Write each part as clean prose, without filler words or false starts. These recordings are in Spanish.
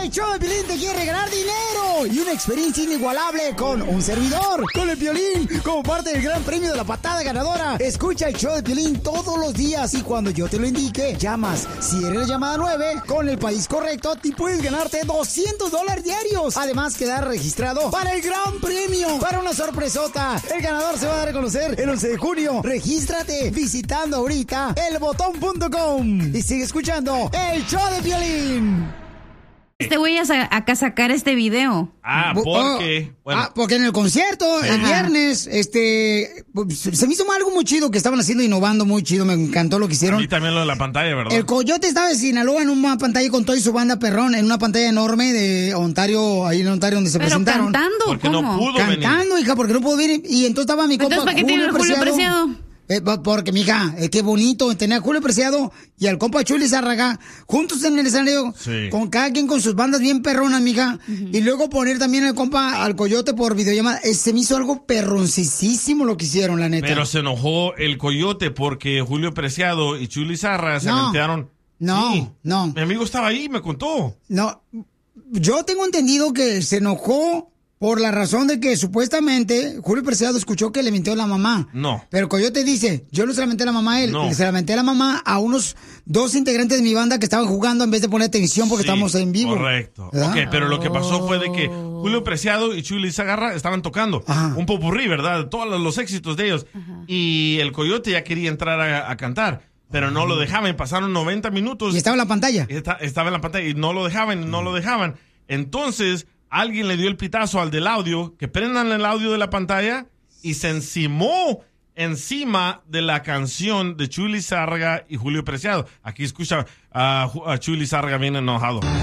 El show de Piolín te quiere regalar dinero y una experiencia inigualable con un servidor, con el Piolín, como parte del gran premio de la patada ganadora. Escucha el show de Piolín todos los días y cuando yo te lo indique, llamas. Si eres la llamada 9, con el país correcto, te puedes ganarte $200 diarios. Además, quedar registrado para el gran premio, para una sorpresota. El ganador se va a dar a conocer el 11 de junio. Regístrate visitando ahorita elbotón.com y sigue escuchando el show de Piolín. Este güey a sacar este video. Porque en el concierto, el viernes, se me hizo algo muy chido que estaban haciendo, innovando muy chido, me encantó lo que hicieron. Y también lo de la pantalla, ¿verdad? El Coyote estaba en Sinaloa en una pantalla con toda su banda perrón, en una pantalla enorme de Ontario, ahí en Ontario donde se presentaron. Cantando, porque ¿cómo? no pudo Cantando, venir. Hija, porque no pudo venir. Y entonces estaba mi compa. Entonces, ¿para qué tiene Julio Preciado? Porque, mija, qué bonito tener a Julio Preciado y al compa Chuy Lizárraga juntos en el escenario, con cada quien con sus bandas bien perronas, mija. Y luego poner también al compa, al Coyote por videollamada. Se me hizo algo perroncísimo lo que hicieron, la neta. Pero se enojó el Coyote porque Julio Preciado y Chuy Lizárraga se aventaron. No. Mi amigo estaba ahí, me contó. No, yo tengo entendido que se enojó por la razón de que supuestamente Julio Preciado escuchó que le mintió a la mamá. No. Pero Coyote dice, yo no se la menté a la mamá a él, se la menté a la mamá a unos 2 integrantes de mi banda que estaban jugando en vez de poner atención porque estábamos en vivo. Correcto. ¿Verdad? Ok, pero lo que pasó fue de que Julio Preciado y Chuy Lizárraga estaban tocando un popurrí, ¿verdad? Todos los éxitos de ellos. Y el Coyote ya quería entrar a cantar, pero no lo dejaban. Pasaron 90 minutos. Y estaba en la pantalla. Estaba en la pantalla y no lo dejaban. Entonces alguien le dio el pitazo al del audio, que prendan el audio de la pantalla, y se encimó encima de la canción de Chuy Lizárraga y Julio Preciado. Aquí escucha a Chuy Lizárraga bien enojado. Oye,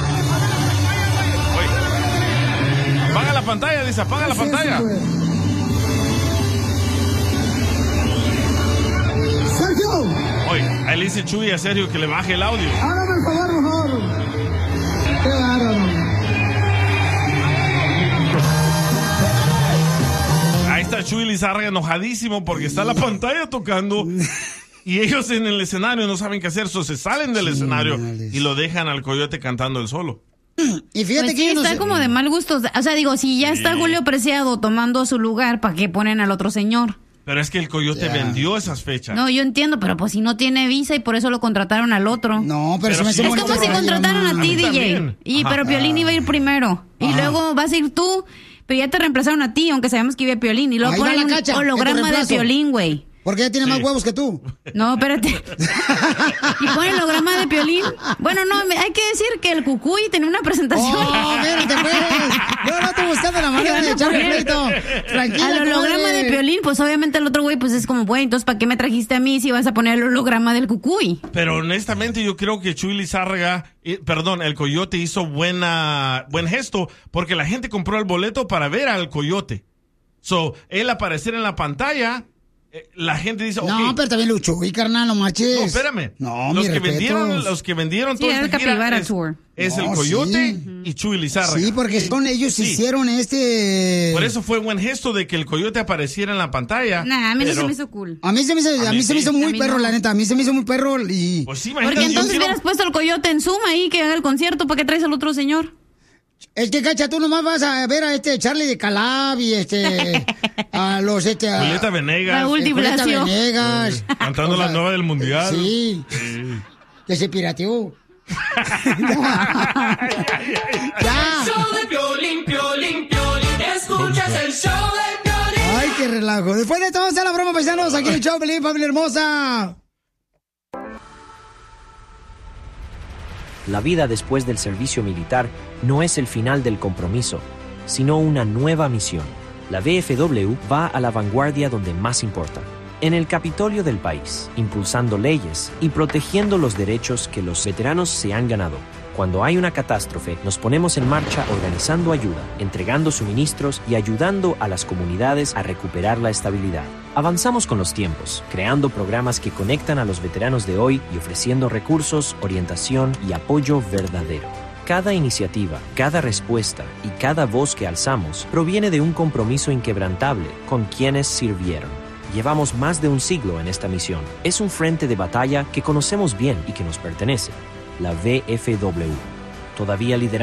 apaga la pantalla, dice, apaga la pantalla. ¡Sergio! Oye, ahí le dice Chuy a Sergio que le baje el audio. Hágame el favor, mejor. ¡Qué bárbaro! Ahí está Chuy Lizárraga enojadísimo porque está la pantalla tocando y ellos en el escenario no saben qué hacer, se salen del escenario y lo dejan al Coyote cantando él solo. Y fíjate pues que está como de mal gusto. O sea, digo, si ya está Julio Preciado tomando su lugar, ¿para qué ponen al otro señor? Pero es que el Coyote vendió esas fechas. No, yo entiendo, pero pues si no tiene visa y por eso lo contrataron al otro. No, pero si es como si contrataran a ti, DJ. Pero Piolín iba a ir primero. Y luego vas a ir tú, pero ya te reemplazaron a ti, aunque sabemos que iba Piolín. Y luego ponen un holograma de Piolín, güey. Porque ella tiene más huevos que tú. No, espérate. Y pone el holograma de Piolín. Bueno, no, hay que decir que el Cucuy tenía una presentación. Oh, espérate, pues. No estoy buscando la manera de echarle crédito. Tranquila. Al holograma de Piolín, pues obviamente el otro güey, pues es como, güey, entonces ¿para qué me trajiste a mí si vas a poner el holograma del Cucuy? Pero honestamente yo creo que Chuy Lizárraga, el Coyote hizo buen gesto porque la gente compró el boleto para ver al Coyote. Él aparecer en la pantalla, la gente dice, no, okay. pero también Lucho, y carnal, no marches. No, espérame. No, los que vendieron sí, todo esta gira es el Coyote y Chuy Lizárraga. Sí, porque con ellos hicieron Por eso fue buen gesto de que el Coyote apareciera en la pantalla. Nah, a mí no se me hizo cool. A mí se me hizo muy perro, la neta. A mí se me hizo muy perro y... Pues sí, porque entonces hubieras puesto el Coyote en Zoom ahí que haga el concierto. ¿Para qué traes al otro señor? Es que, Cacha, tú nomás vas a ver a Charlie de Calab y a los Julieta Venegas. Raúl Di Blasio. Venegas. Cantando la nueva del mundial. Sí. Que se pirateó. Ya. Show de Piolín, Piolín, Piolín. Escuchas el show de Piolín. Ay, qué relajo. Después de todo, está la broma, paisanos. Aquí en el show, Piolín, familia hermosa. La vida después del servicio militar no es el final del compromiso, sino una nueva misión. La VFW va a la vanguardia donde más importa, en el Capitolio del país, impulsando leyes y protegiendo los derechos que los veteranos se han ganado. Cuando hay una catástrofe, nos ponemos en marcha organizando ayuda, entregando suministros y ayudando a las comunidades a recuperar la estabilidad. Avanzamos con los tiempos, creando programas que conectan a los veteranos de hoy y ofreciendo recursos, orientación y apoyo verdadero. Cada iniciativa, cada respuesta y cada voz que alzamos proviene de un compromiso inquebrantable con quienes sirvieron. Llevamos más de un siglo en esta misión. Es un frente de batalla que conocemos bien y que nos pertenece. La VFW. Todavía lideramos